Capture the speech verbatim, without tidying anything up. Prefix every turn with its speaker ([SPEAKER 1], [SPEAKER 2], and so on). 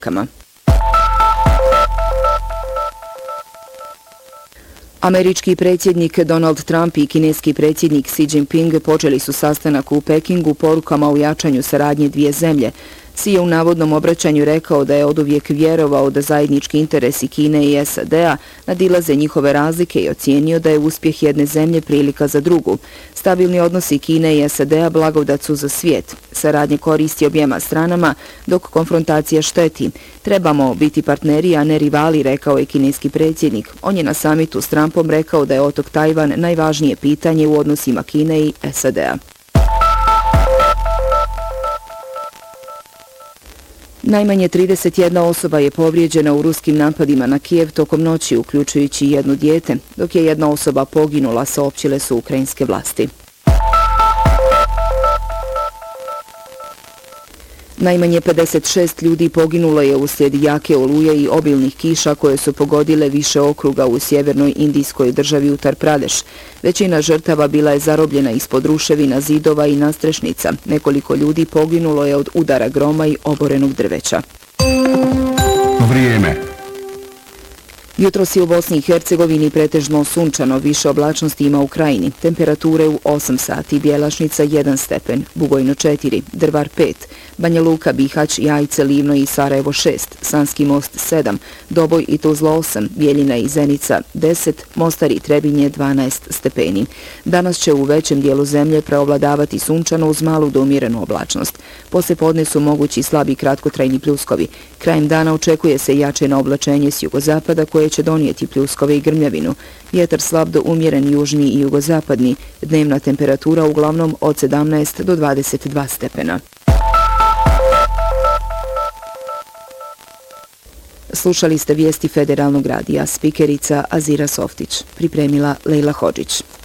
[SPEAKER 1] kama. Američki predsjednik Donald Trump i kineski predsjednik Xi Jinping počeli su sastanak u Pekingu porukama o jačanju saradnje dvije zemlje. Xi je u navodnom obraćanju rekao da je oduvijek vjerovao da zajednički interesi Kine i S A D-a nadilaze njihove razlike i ocijenio da je uspjeh jedne zemlje prilika za drugu. Stabilni odnosi Kine i S A D-a blagodat su za svijet. Saradnje koristi objema stranama, dok konfrontacija šteti. Trebamo biti partneri, a ne rivali, rekao je kineski predsjednik. On je na samitu s Trumpom rekao da je otok Tajvan najvažnije pitanje u odnosima Kine i S A D-a. Najmanje trideset jedna osoba je povrijeđena u ruskim napadima na Kijev tokom noći, uključujući jedno dijete, dok je jedna osoba poginula, saopćile su ukrajinske vlasti. Najmanje pedeset šest ljudi poginulo je uslijed jake oluje i obilnih kiša koje su pogodile više okruga u sjevernoj indijskoj državi Uttar Pradesh. Većina žrtava bila je zarobljena ispod ruševina, zidova i nastrešnica. Nekoliko ljudi poginulo je od udara groma i oborenog drveća.
[SPEAKER 2] Vrijeme.
[SPEAKER 1] Jutros je u Bosni i Hercegovini pretežno sunčano, više oblačnosti ima u krajini. Temperature u osam sati, Bjelašnica jedan stepen, Bugojno četiri, Drvar pet, Banja Luka, Bihać, Jajce, Livno i Sarajevo šest, Sanski most sedam, Doboj i Tuzla osam, Bijeljina i Zenica deset, Mostar i Trebinje dvanaest stepeni. Danas će u većem dijelu zemlje preovladavati sunčano uz malu do umjerenu oblačnost. Poslije podne su mogući slabi kratkotrajni pljuskovi. Krajem dana očekuje se jačeno oblačenje s jugozapada koje će donijeti pljuskove i grmljavinu. Vjetar slab do umjeren južni i jugozapadni. Dnevna temperatura uglavnom od sedamnaest do dvadeset dva stepena. Slušali ste vijesti Federalnog radija, spikerica Azira Softić, pripremila Lejla Hodžić.